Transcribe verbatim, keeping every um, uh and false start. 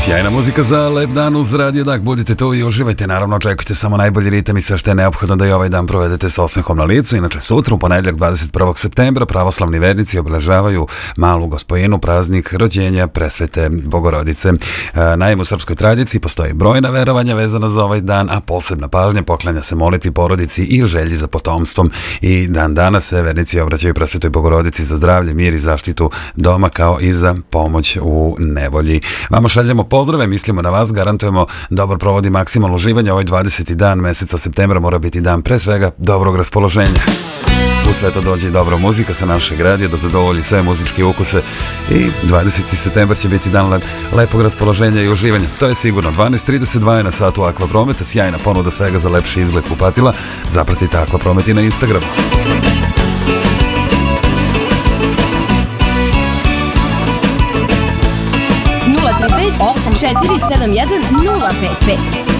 Sjajna muzika za lep dan uz Radio Dak. Budite tu i uživajte. Naravno, očekujte samo najbolji ritam i sve što je neophodno da i ovaj dan provedete s osmehom na licu. Inače, sutra, u ponedjeljak dvadeset prvog septembra, pravoslavni vernici obeležavaju Malu Gospojinu, praznik rođenja Presvete Bogorodice. Naime, u srpskoj tradiciji postoji brojna verovanja vezana za ovaj dan, a posebna pažnja poklanja se molitvi porodici i želji za potomstvom. I dan danas se vernici obraćaju Presvetoj Bogorodici za zdravlje, mir i zaštitu doma, kao i za pomoć u nevolji. Vama šaljemo pozdrave, mislimo na vas, garantujemo dobar provod i maksimalno uživanje. Ovaj dvadeseti dan meseca septembra mora biti dan pre svega dobrog raspoloženja. U sve to dođe i dobra muzika sa našeg radija da zadovolji sve muzičke ukuse i dvadeseti septembar će biti dan lepog raspoloženja i uživanja. To je sigurno. dvanaest trideset dva je na satu Aqua Prometa, sjajna ponuda svega za lepši izgled kupatila. Zapratite Aqua Promet i na Instagramu. osam četiri sedam jedan nula pet pet